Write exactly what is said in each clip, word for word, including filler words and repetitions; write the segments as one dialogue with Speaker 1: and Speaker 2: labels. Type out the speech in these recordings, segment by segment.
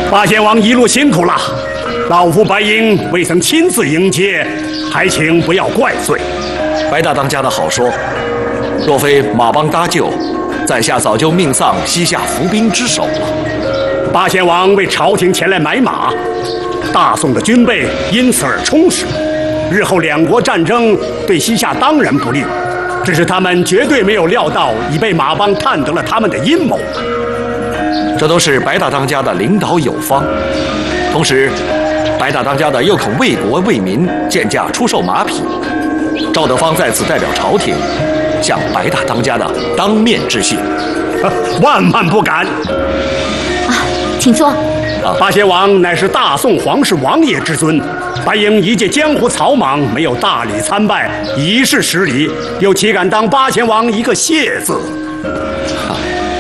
Speaker 1: 八仙王一路辛苦了，老夫白鹰未曾亲自迎接，还请不要怪罪。
Speaker 2: 白大当家的好说，若非马帮搭救，在下早就命丧西夏伏兵之手了。
Speaker 1: 八仙王为朝廷前来买马，大宋的军备因此而充实。日后两国战争对西夏当然不利，只是他们绝对没有料到已被马帮探得了他们的阴谋。
Speaker 2: 这都是白大当家的领导有方，同时，白大当家的又肯为国为民贱价出售马匹。赵德芳在此代表朝廷，向白大当家的当面致谢。
Speaker 1: 万万不敢！
Speaker 3: 啊，请坐。
Speaker 1: 啊，八仙王乃是大宋皇室王爷之尊，白鹰一介江湖草莽，没有大礼参拜，以示失礼，又岂敢当八仙王一个谢字？
Speaker 2: 啊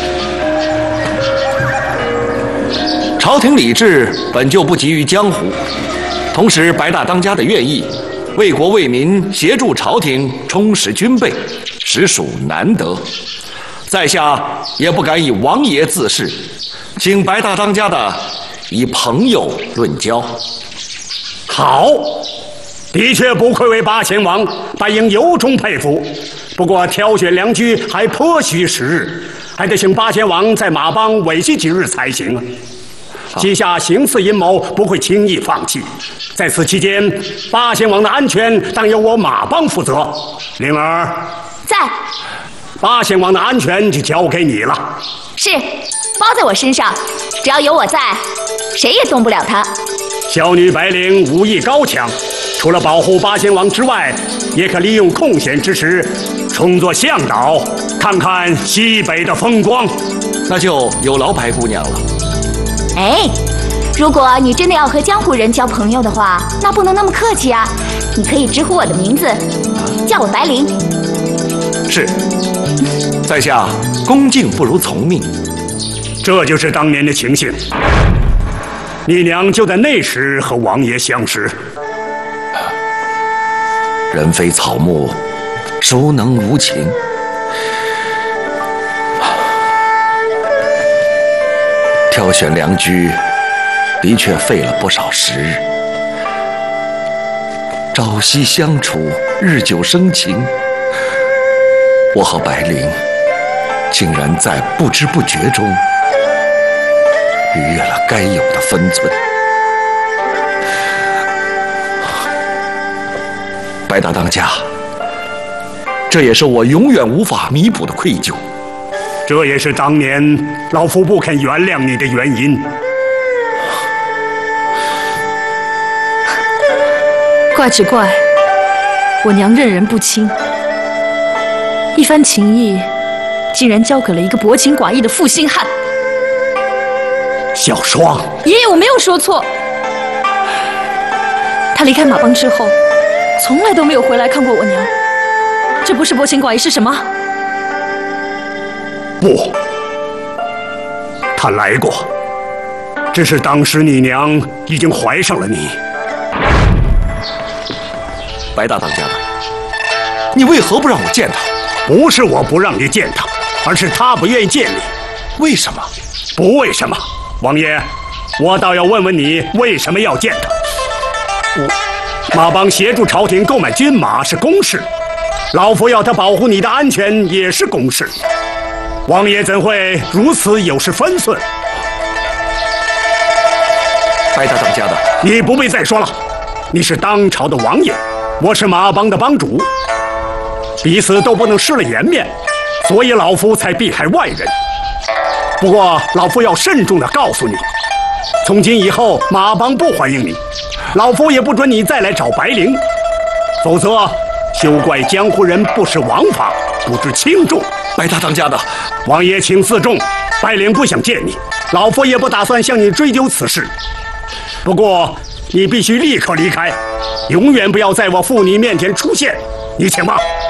Speaker 2: 朝廷礼制本就不及于江湖，同时白大当家的愿意为国为民，协助朝廷充实军备，实属难得。在下也不敢以王爷自视，请白大当家的以朋友论交。
Speaker 1: 好，的确不愧为八仙王，白鹰由衷佩服。不过挑选良驹还颇需时日，还得请八仙王在马帮委屈几日才行。西夏行刺阴谋不会轻易放弃，在此期间，八仙王的安全当由我马帮负责。灵儿
Speaker 3: 在，
Speaker 1: 八仙王的安全就交给你了。
Speaker 3: 是，包在我身上，只要有我在，谁也动不了他。
Speaker 1: 小女白灵武艺高强，除了保护八仙王之外，也可利用空闲之时，充作向导，看看西北的风光。
Speaker 2: 那就有劳白姑娘了。
Speaker 3: 哎，如果你真的要和江湖人交朋友的话，那不能那么客气啊！你可以直呼我的名字，叫我白灵。
Speaker 2: 是，在下恭敬不如从命。
Speaker 1: 这就是当年的情形。你娘就在那时和王爷相识。
Speaker 2: 人非草木，孰能无情？挑选良驹，的确费了不少时日。朝夕相处，日久生情，我和白灵竟然在不知不觉中逾越了该有的分寸。白大当家，这也是我永远无法弥补的愧疚。
Speaker 1: 这也是当年老夫不肯原谅你的原因。
Speaker 4: 怪只怪我娘任人不亲，一番情谊竟然交给了一个薄情寡义的负心汉。
Speaker 1: 小双，
Speaker 4: 爷爷，我没有说错。他离开马帮之后，从来都没有回来看过我娘，这不是薄情寡义是什么？
Speaker 1: 不，他来过，只是当时你娘已经怀上了你。
Speaker 2: 白大当家的，你为何不让我见他？
Speaker 1: 不是我不让你见他，而是他不愿意见你。
Speaker 2: 为什么？
Speaker 1: 不为什么，王爷，我倒要问问你，为什么要见他？我马帮协助朝廷购买军马是公事，老夫要他保护你的安全也是公事。王爷怎会如此有失分寸？
Speaker 2: 白大当家的，
Speaker 1: 你不必再说了。你是当朝的王爷，我是马帮的帮主，彼此都不能失了颜面，所以老夫才避开外人。不过老夫要慎重地告诉你，从今以后马帮不欢迎你，老夫也不准你再来找白灵，否则休怪江湖人不识王法，不知轻重。
Speaker 2: 白大当家的，
Speaker 1: 王爷请自重，白灵不想见你，老夫也不打算向你追究此事。不过你必须立刻离开，永远不要在我妇女面前出现。你请吧。